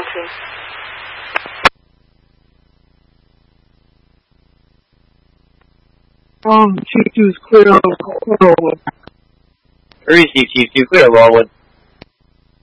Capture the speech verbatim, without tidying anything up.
team. Um, Chief two is clear on clear on one. Receive, Chief two, clear on one.